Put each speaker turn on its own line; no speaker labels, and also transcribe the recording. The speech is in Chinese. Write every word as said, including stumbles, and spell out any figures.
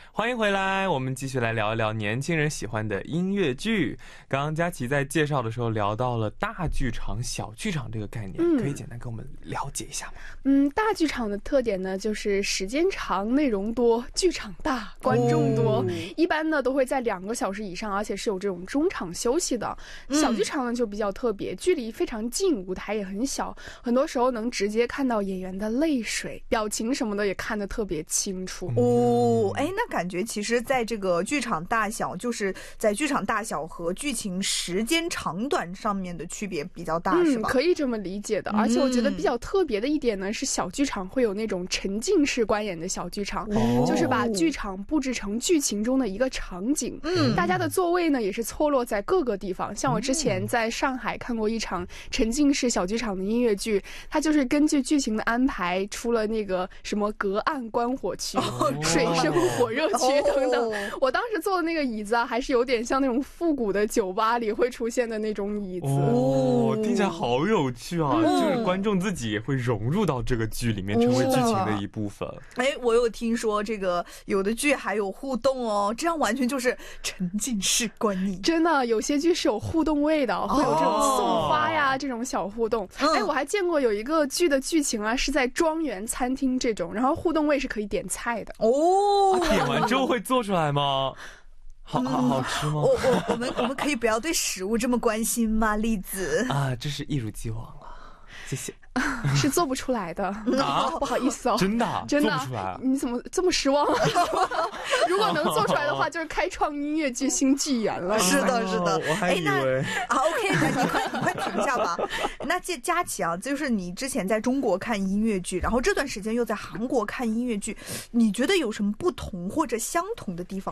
欢迎回来，我们继续来聊一聊年轻人喜欢的音乐剧。刚刚佳琪在介绍的时候聊到了大剧场、小剧场这个概念，嗯、可以简单跟我们了解一下吗？
嗯，大剧场的特点呢，就是时间长、内容多、剧场大、观众多，哦、一般呢都会在两个小时以上，而且是有这种中场休息的。小剧场呢就比较特别，距离非常近，舞台也很小，很多时候能直接看到演员的泪水、表情什么的，也看得特别清楚。
哦，哎，那感觉其实在这个剧场大小，就是在剧场大小和剧情时间长短上面的区别比较大，
嗯、
是吧？
可以这么理解的。而且我觉得比较特别的一点呢，是小剧场会有那种沉浸式观演的小剧场，哦、就是把剧场布置成剧情中的一个场景。嗯，大家的座位呢也是错落在各个地方。像我之前在上海看过一场沉浸式小剧场的音乐剧，它就是根据剧情的安排出了那个什么隔岸观火区、哦、水深火热区等等。哦、我当时坐的那个椅子啊，还是有点像那种复古的酒吧里会出现的那种椅子。
哦，听起来好有趣啊！嗯、就是观众自己也会融入到这个剧里面，成为剧情的一部分。
哎、哦，我有听说这个有的剧还有互动哦，这样完全就是沉浸式观影。
真的，有些剧是有互动位的，会有这种送花呀、哦、这种小互动。哎、嗯，我还见过有一个剧的剧情啊，是在庄园餐厅这种，然后互动位是可以点菜的。
哦，
啊、点完之后会做出来吗？好好好吃吗？
我我我们我们可以不要对食物这么关心吗，栗子？
啊，这是一如既往了，谢谢。
是做不出来的啊，不好意思哦，
真的
真的
做不出来，
你怎么这么失望啊？如果能做出来的话，就是开创音乐剧新纪元了。
是的，是的，
我还以为
啊 ，OK， 那你快你快停下吧。那这佳琪啊，就是你之前在中国看音乐剧，然后这段时间又在韩国看音乐剧，你觉得有什么不同或者相同的地方？